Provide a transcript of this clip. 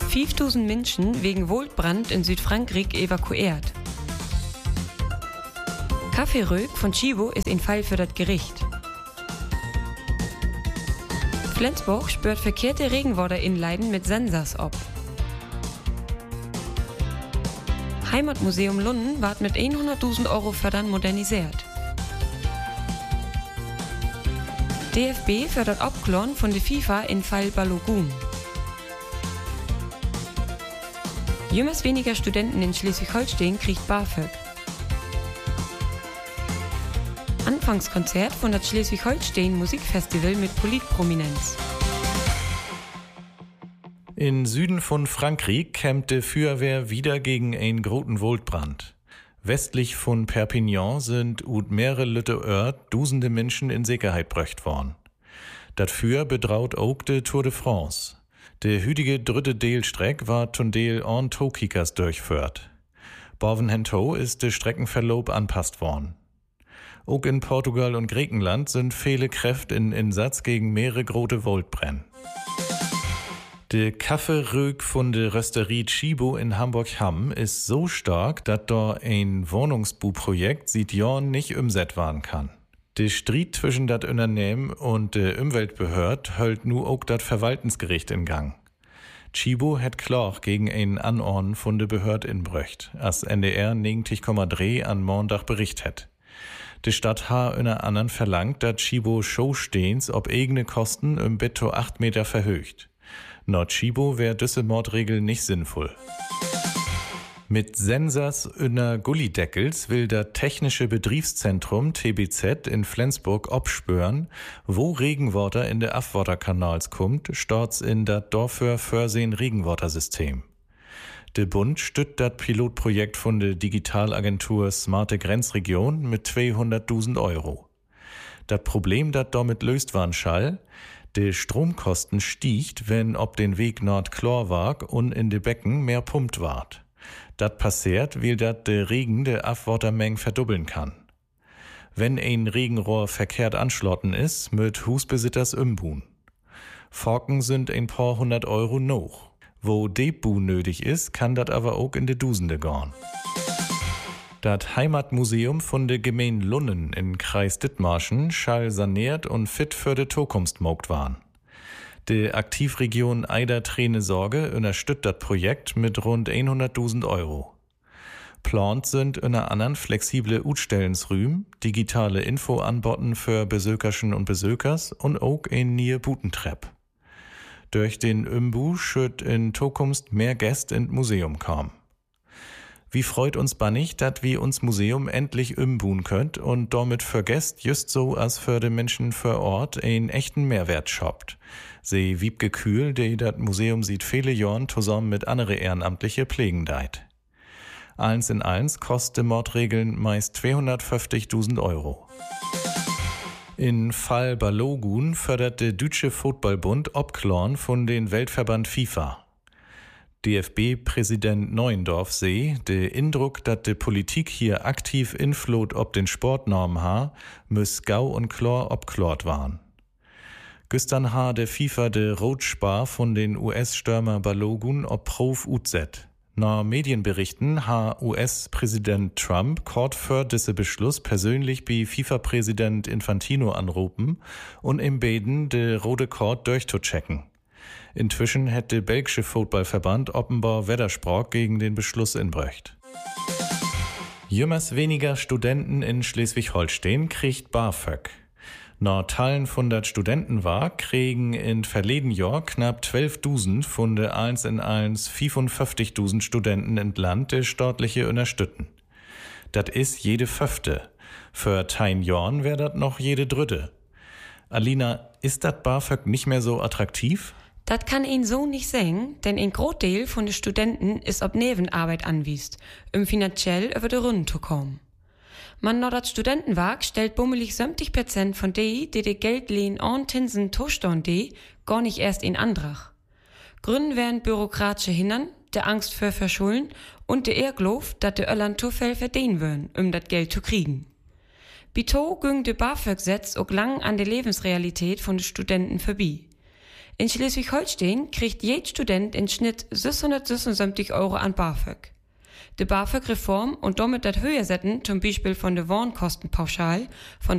5000 Menschen wegen Waldbrand in Südfrankreich evakuiert. Kaffeerög von Chibo ist ein Fall für das Gericht. Flensburg spürt verkehrte Regenwasser in Leiden mit Sensors ab. Heimatmuseum Lunden ward mit 100.000 Euro fördern modernisiert. DFB fördert Abklon von der FIFA in Fall Balogun. Jümmers weniger Studenten in Schleswig-Holstein kriegt BAföG. Anfangskonzert von das Schleswig-Holstein Musikfestival mit Politprominenz. In Süden von Frankreich kämpfte Feuerwehr wieder gegen einen großen Waldbrand. Westlich von Perpignan sind ut mehrere Lütte Ort dusende Menschen in Sicherheit bröcht worden. Dat Feuer betraut auch de Tour de France. Der hütige dritte Deelstreck war zum Deel on Tokikas durchführt. Bovenhento ist der Streckenverlauf anpasst worden. Auch in Portugal und Griechenland sind viele Kräfte in Einsatz gegen mehrere große Waldbrände. Der Kaffeerög von der Rösterie Chibo in Hamburg-Hamm ist so stark, dass da ein Wohnungsbauprojekt seit Jahren nicht umsetzt werden kann. Der Streit zwischen dat Unternehmen und der Umweltbehörde hält nu auch dat Verwaltungsgericht in Gang. Chibo hat Klage gegen einen Anordnung von der Behörde inbrücht, als NDR 90,3 an Montag Bericht hat. Die Stadt ha einer anderen verlangt, dass Chibo Showstehens ob eigene Kosten im Betto 8 Meter verhögt. Nord Chibo wär diese Mordregel nicht sinnvoll. Mit Sensors üner Gullideckels will der Technische Betriebszentrum TBZ in Flensburg abspüren, wo Regenwasser in der Afwaterkanals kommt, stort's in dat dafür vorsehen Regenwassersystem. Der Bund stützt das Pilotprojekt von der Digitalagentur Smarte Grenzregion mit 200.000 Euro. Das Problem, das damit löst waren schall, die Stromkosten stiegt, wenn ob den Weg Nord-Chlorwag und in de Becken mehr pumpt ward. Das passiert, weil dat der Regen der Abwassermenge verdoppeln kann. Wenn ein Regenrohr verkehrt anschlotten ist, mit Husbesitters umbuhen. Forken sind ein paar 100 Euro noch. Wo Debu nötig ist, kann dat aber auch in de Dusende gorn. Das Heimatmuseum von der Gemeinde Lunnen in Kreis Dithmarschen schall saniert und fit für de Zukunft mogt waren. Die Aktivregion Eider Träne Sorge unterstützt das Projekt mit rund 100.000 Euro. Plant sind in einer anderen flexible Utstellensrühm, digitale Infoanboten für Besökerschen und Besökers und auch ein nie Butentrepp. Durch den Umbu schütt in Zukunft mehr Gäste ins Museum kommen. Wie freut uns bannig, dass wir uns Museum endlich umbuen könnt und damit für Gäste just so als für die Menschen vor Ort einen echten Mehrwert schoppt. Sie Wiebke Kühl, die das Museum sieht viele Jahren zusammen mit andere Ehrenamtliche pflegen deit. Eins in eins kostet Mordregeln meist 250.000 Euro. In Fall Balogun fördert der Deutsche Footballbund Obklorn von den Weltverband FIFA. DFB-Präsident Neuendorf der Indruck, dass die Politik hier aktiv inflot ob den Sportnormen ha, müß gau und chlor obklort waren. Gestern ha der FIFA de Rotspar von den US-Stürmer Balogun ob Prof UZ. Nach Medienberichten ha US-Präsident Trump kort für diese Beschluss persönlich bei FIFA-Präsident Infantino anrufen und im Beten de rote Kord durchzuchecken. Inzwischen hätte der belgische Footballverband offenbar Widerspruch gegen den Beschluss inbrücht. Jümmers weniger Studenten in Schleswig-Holstein kriegt BAföG. Nach Teilen von der Studentenwahl kriegen in verleden Jahr knapp 12.000 von der 1 in 1 55.000 Studenten in Land der staatliche unterstützen. Das ist jede Fünfte. Für 10 Jahren wär das noch jede Dritte. Alina, ist das BAföG nicht mehr so attraktiv? Das kann ihn so nicht sagen, denn ein Großteil von den Studenten ist ob Nebenarbeit anwiest, finanziell über die Runden zu kommen. Man noch das Studentenwag stellt bummelig 70% von die Geld lehnen und Tinsen Toastdown gar nicht erst in Antrag. Gründen wären bürokratische Hindern, der Angst für Verschulden und der Irrglaub, dass die Irland zu viel verdienen würden, das Geld zu kriegen. Bito ging de BAföG-Setz auch lang an der Lebensrealität von den Studenten vorbei. In Schleswig-Holstein kriegt jeder Student im Schnitt 676 Euro an BAföG. Die BAföG-Reform und damit das Höhersetzen zum Beispiel von der Wohnkostenpauschal von